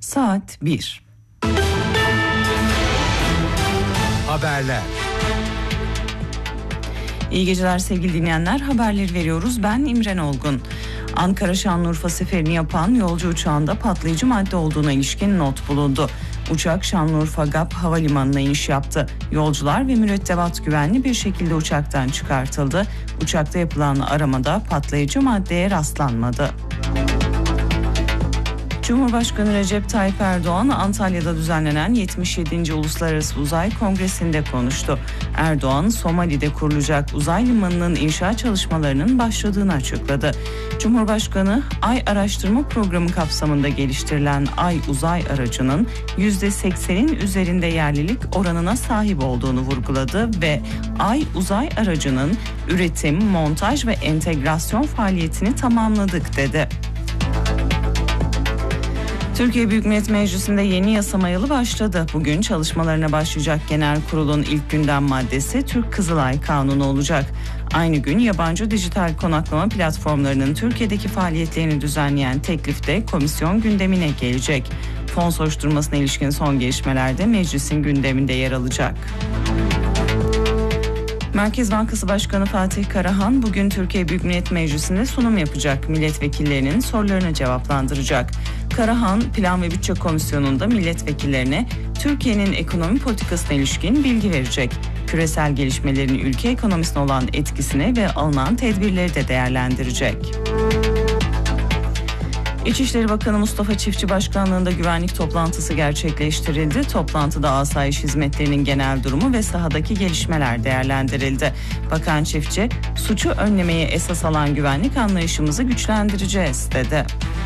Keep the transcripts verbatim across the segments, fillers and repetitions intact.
Saat bir. Haberler. İyi geceler sevgili dinleyenler. Haberleri veriyoruz. Ben İmren Olgun. Ankara-Şanlıurfa seferini yapan yolcu uçağında patlayıcı madde olduğuna ilişkin not bulundu. Uçak Şanlıurfa Gap Havalimanı'na iniş yaptı. Yolcular ve mürettebat güvenli bir şekilde uçaktan çıkartıldı. Uçakta yapılan aramada patlayıcı maddeye rastlanmadı. Cumhurbaşkanı Recep Tayyip Erdoğan Antalya'da düzenlenen yetmiş yedinci Uluslararası Uzay Kongresi'nde konuştu. Erdoğan, Somali'de kurulacak uzay limanının inşa çalışmalarının başladığını açıkladı. Cumhurbaşkanı, Ay Araştırma Programı kapsamında geliştirilen Ay uzay aracının yüzde seksenin üzerinde yerlilik oranına sahip olduğunu vurguladı ve Ay uzay aracının üretim, montaj ve entegrasyon faaliyetini tamamladık dedi. Türkiye Büyük Millet Meclisi'nde yeni yasama yılı başladı. Bugün çalışmalarına başlayacak Genel Kurul'un ilk gündem maddesi Türk Kızılay Kanunu olacak. Aynı gün yabancı dijital konaklama platformlarının Türkiye'deki faaliyetlerini düzenleyen teklif de komisyon gündemine gelecek. Fon soruşturmasına ilişkin son gelişmeler de meclisin gündeminde yer alacak. Merkez Bankası Başkanı Fatih Karahan bugün Türkiye Büyük Millet Meclisi'nde sunum yapacak. Milletvekillerinin sorularını cevaplandıracak. Karahan, Plan ve Bütçe Komisyonu'nda milletvekillerine Türkiye'nin ekonomi politikasına ilişkin bilgi verecek. Küresel gelişmelerin ülke ekonomisine olan etkisini ve alınan tedbirleri de değerlendirecek. İçişleri Bakanı Mustafa Çiftçi başkanlığında güvenlik toplantısı gerçekleştirildi. Toplantıda asayiş hizmetlerinin genel durumu ve sahadaki gelişmeler değerlendirildi. Bakan Çiftçi, suçu önlemeye esas alan güvenlik anlayışımızı güçlendireceğiz dedi.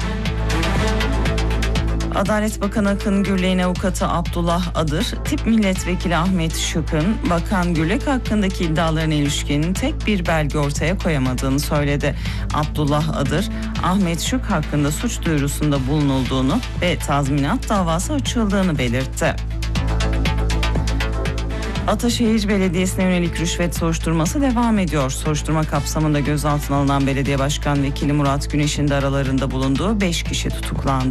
Adalet Bakanı Akın Gürlek'in avukatı Abdullah Adır, Tip Milletvekili Ahmet Şık'ın Bakan Gürlek hakkındaki iddialarına ilişkin tek bir belge ortaya koyamadığını söyledi. Abdullah Adır, Ahmet Şık hakkında suç duyurusunda bulunulduğunu ve tazminat davası açıldığını belirtti. Ataşehir Belediyesi'ne yönelik rüşvet soruşturması devam ediyor. Soruşturma kapsamında gözaltına alınan belediye başkan vekili Murat Güneş'in de aralarında bulunduğu beş kişi tutuklandı.